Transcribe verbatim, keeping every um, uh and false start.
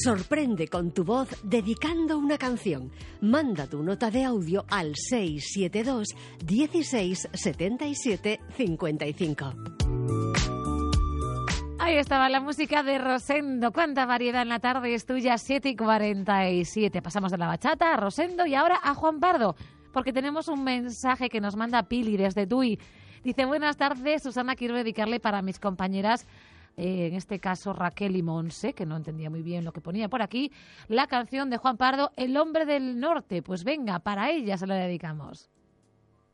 Sorprende con tu voz dedicando una canción. Manda tu nota de audio al seis siete dos, dieciséis, setenta y siete, cincuenta y cinco. Ahí estaba la música de Rosendo. Cuánta variedad en la tarde, es tuya, siete y cuarenta y siete. Pasamos de la bachata a Rosendo y ahora a Juan Pardo, porque tenemos un mensaje que nos manda Pili desde Tui. Dice, buenas tardes, Susana, quiero dedicarle para mis compañeras, eh, en este caso Raquel y Monse, que no entendía muy bien lo que ponía por aquí, la canción de Juan Pardo, El hombre del norte. Pues venga, para ella se la dedicamos.